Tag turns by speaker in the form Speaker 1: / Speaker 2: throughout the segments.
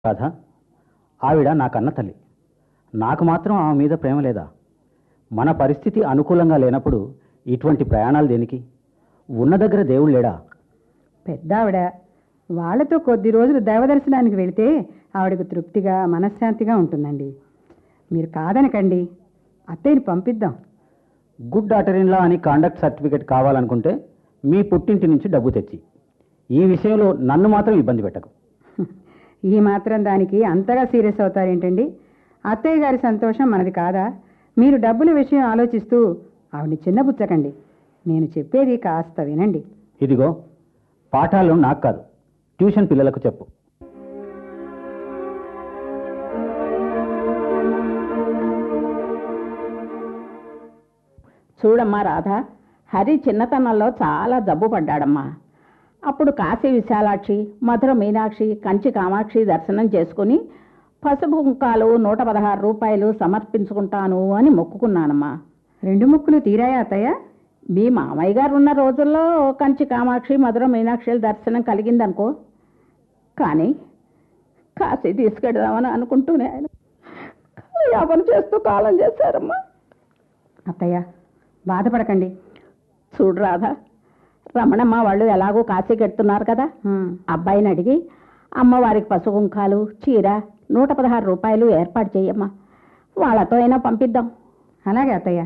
Speaker 1: రాధ, ఆవిడ నా కన్న తల్లి. నాకు మాత్రం ఆమె మీద ప్రేమ లేదా? మన పరిస్థితి అనుకూలంగా లేనప్పుడు ఇటువంటి ప్రయాణాలు దేనికి? ఉన్న దగ్గర దేవుడు లేడా?
Speaker 2: పెద్ద ఆవిడ వాళ్ళతో కొద్ది రోజులు దైవదర్శనానికి వెళితే ఆవిడకు తృప్తిగా మనశ్శాంతిగా ఉంటుందండి. మీరు కాదనకండి, అత్తయ్యని పంపిద్దాం.
Speaker 1: గుడ్ డాటర్ ఇన్ లా అని కాండక్ట్ సర్టిఫికెట్ కావాలనుకుంటే మీ పుట్టింటి నుంచి డబ్బు తెచ్చి, ఈ విషయంలో నన్ను మాత్రం ఇబ్బంది పెట్టకు.
Speaker 2: ఈ మాత్రం దానికి అంతగా సీరియస్ అవుతారేంటండి? అత్తయ్య గారి సంతోషం మనది కాదా? మీరు డబ్బుల విషయం ఆలోచిస్తూ ఆవిడని చిన్నబుచ్చకండి. నేను చెప్పేది కాస్త వినండి.
Speaker 1: ఇదిగో, పాఠాలు నాకు కాదు, ట్యూషన్ పిల్లలకు చెప్పు.
Speaker 3: చూడమ్మా రాధా, హరి చిన్నతనంలో చాలా జబ్బు పడ్డాడమ్మా. అప్పుడు కాశీ విశాలాక్షి, మధుర మీనాక్షి, కంచి కామాక్షి దర్శనం చేసుకుని పసుపు కుంకాలు 116 రూపాయలు సమర్పించుకుంటాను అని మొక్కుకున్నానమ్మా.
Speaker 2: 2 ముక్కులు తీరాయా అత్తయ్య?
Speaker 3: మీ మామయ్య గారు ఉన్న రోజుల్లో కంచి కామాక్షి, మధుర మీనాక్షిల దర్శనం కలిగిందనుకో. కానీ కాశీ తీసుకెడదామని అనుకుంటూనే ఆయన యాపన చేస్తూ కాలం చేశారమ్మా.
Speaker 2: అత్తయ్య బాధపడకండి.
Speaker 3: చూడు రాధా, రమణమ్మ వాళ్ళు ఎలాగో కాశీకి ఎడుతున్నారు కదా, అబ్బాయిని అడిగి అమ్మవారికి పసుపు కుంకాలు, చీర 116 రూపాయలు ఏర్పాటు చేయమ్మా. వాళ్ళతో అయినా పంపిద్దాం.
Speaker 2: అలాగే అత్తయ్య.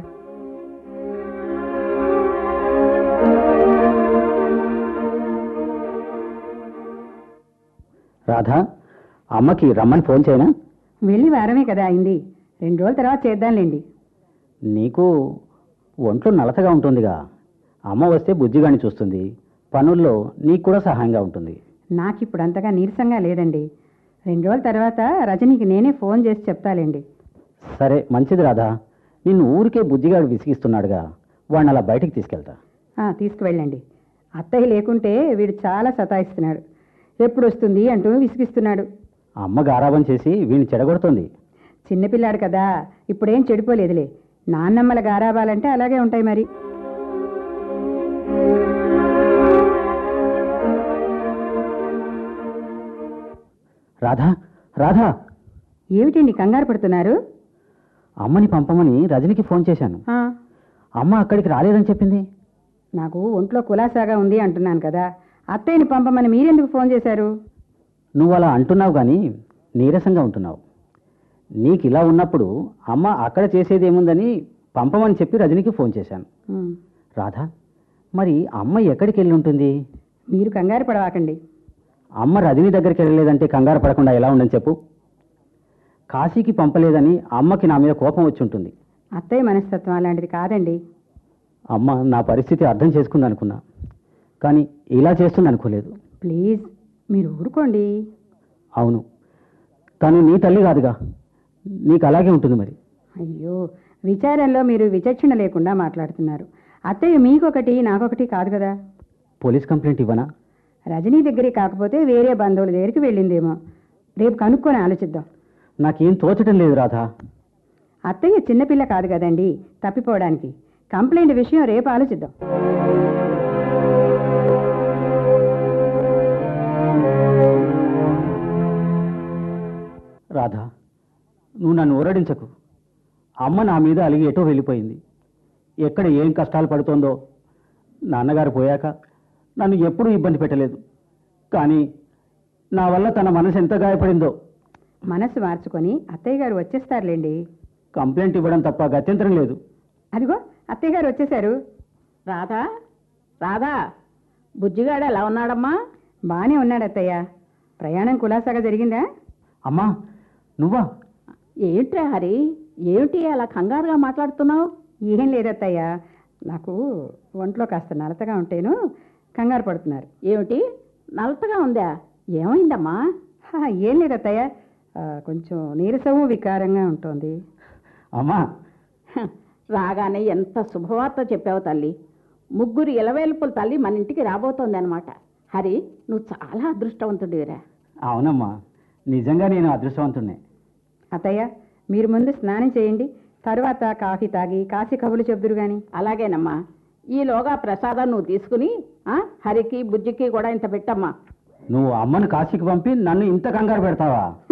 Speaker 1: రాధా, అమ్మకి రమ్మని ఫోన్ చేయనా?
Speaker 2: వెళ్ళి వారమే కదా అయింది, 2 రోజుల తర్వాత చేద్దాంలేండి.
Speaker 1: నీకు ఒంట్లో నలతగా ఉంటుందిగా, అమ్మ వస్తే బుజ్జిగాని చూస్తుంది, పనుల్లో నీకు కూడా సహాయంగా ఉంటుంది.
Speaker 2: నాకు ఇప్పుడు అంతగా నీరసంగా లేదండి. 2 రోజుల తర్వాత రజనీకి నేనే ఫోన్ చేసి చెప్తాలేండి.
Speaker 1: సరే, మంచిది రాధా. నిన్ను ఊరికే బుజ్జిగాడు విసిగిస్తున్నాడుగా, వాడిని అలా బయటికి తీసుకెళ్తా.
Speaker 2: తీసుకువెళ్ళండి. అత్తయ్య లేకుంటే వీడు చాలా సతాయిస్తున్నాడు. ఎప్పుడు వస్తుంది అంటూ విసిగిస్తున్నాడు.
Speaker 1: అమ్మ గారాబం చేసి వీడిని చెడగొడుతుంది.
Speaker 2: చిన్నపిల్లాడు కదా, ఇప్పుడేం చెడిపోలేదులే. నాన్నమ్మల గారాబాలంటే అలాగే ఉంటాయి మరి.
Speaker 1: రాధా, రాధా!
Speaker 2: ఏమిటండి కంగారు పడుతున్నారు?
Speaker 1: అమ్మని పంపమని రజనికి ఫోన్ చేశాను. అమ్మ అక్కడికి రాలేదని చెప్పింది.
Speaker 2: నాకు ఒంట్లో కులాసాగా ఉంది అంటున్నాను కదా, అత్తయ్యని పంపమని మీరెందుకు ఫోన్ చేశారు?
Speaker 1: నువ్వు అలా అంటున్నావు కానీ నీరసంగా ఉంటున్నావు. నీకు ఇలా ఉన్నప్పుడు అమ్మ అక్కడ చేసేదేముందని పంపమని చెప్పి రజనికి ఫోన్ చేశాను. రాధా, మరి అమ్మ ఎక్కడికి వెళ్ళి ఉంటుంది?
Speaker 2: మీరు కంగారు పడవాకండి.
Speaker 1: అమ్మ రజని దగ్గరికి వెళ్ళలేదంటే కంగారు పడకుండా ఎలా ఉండని చెప్పు. కాశీకి పంపలేదని అమ్మకి నా మీద కోపం వచ్చి ఉంటుంది.
Speaker 2: అత్తయ్య మనస్తత్వం అలాంటిది కాదండి.
Speaker 1: అమ్మ నా పరిస్థితి అర్థం చేసుకుంది అనుకున్నా, కానీ ఇలా చేస్తుంది అనుకోలేదు.
Speaker 2: ప్లీజ్ మీరు ఊరుకోండి.
Speaker 1: అవును, తను నీ తల్లి కాదుగా, నీకు అలాగే ఉంటుంది మరి.
Speaker 2: అయ్యో, విచారంలో మీరు విచక్షణ లేకుండా మాట్లాడుతున్నారు. అత్తయ్య మీకొకటి నాకొకటి కాదు కదా.
Speaker 1: పోలీస్ కంప్లైంట్ ఇవ్వనా?
Speaker 2: రజనీ దగ్గరికి కాకపోతే వేరే బంధువుల దగ్గరికి వెళ్ళిందేమో. రేపు కనుక్కొని ఆలోచిద్దాం.
Speaker 1: నాకేం తోచటం లేదు రాధా.
Speaker 2: అత్తయ్య చిన్నపిల్ల కాదు కదండి తప్పిపోవడానికి. కంప్లైంట్ విషయం రేపు ఆలోచిద్దాం.
Speaker 1: రాధా, నువ్వు నన్ను ఊరడించకు. అమ్మ నా మీద అలిగి ఎటో వెళ్ళిపోయింది. ఎక్కడ ఏం కష్టాలు పడుతోందో. నాన్నగారు పోయాక నన్ను ఎప్పుడూ ఇబ్బంది పెట్టలేదు, కానీ నా వల్ల తన మనసు ఎంత గాయపడిందో.
Speaker 2: మనసు మార్చుకొని అత్తయ్య గారు వచ్చేస్తారులేండి.
Speaker 1: కంప్లైంట్ ఇవ్వడం తప్ప గత్యంతరం లేదు.
Speaker 2: అదిగో అత్తయ్య గారు వచ్చేశారు.
Speaker 3: రాధా, రాధా, బుజ్జిగాడు ఎలా ఉన్నాడమ్మా?
Speaker 2: బాగానే ఉన్నాడు అత్తయ్య. ప్రయాణం కులాసాగా జరిగిందా?
Speaker 1: అమ్మా, నువ్వా?
Speaker 3: ఏంట్రా హరి, ఏమిటి అలా కంగారుగా మాట్లాడుతున్నావు?
Speaker 2: ఏం లేదత్తయ్య, నాకు ఒంట్లో కాస్త నలతగా ఉంటేను కంగారు పడుతున్నారు.
Speaker 3: ఏమిటి నలతగా ఉందా? ఏమైందమ్మా?
Speaker 2: ఏం లేదత్తయ్య, కొంచెం నీరసము వికారంగా ఉంటుంది.
Speaker 1: అమ్మా,
Speaker 3: రాగానే ఎంత శుభవార్త చెప్పావు తల్లి. 3 ఇలవేల్పుల తల్లి మన ఇంటికి రాబోతోంది అనమాట. హరి, నువ్వు చాలా అదృష్టవంతుడివిరా.
Speaker 1: అవునమ్మా, నిజంగా నేను అదృష్టవంతుడినే.
Speaker 2: అత్తయ్య, మీరు ముందు స్నానం చేయండి, తర్వాత కాఫీ తాగి కాశీ కబుర్లు చెబుదురు గాని.
Speaker 3: అలాగేనమ్మా. ఈలోగా ప్రసాదం నువ్వు తీసుకుని హరికి బుజ్జికి కూడా ఇంత పెట్టమ్మా.
Speaker 1: నువ్వు అమ్మను కాశీకి పంపి నన్ను ఇంత కంగారు పెడతావా?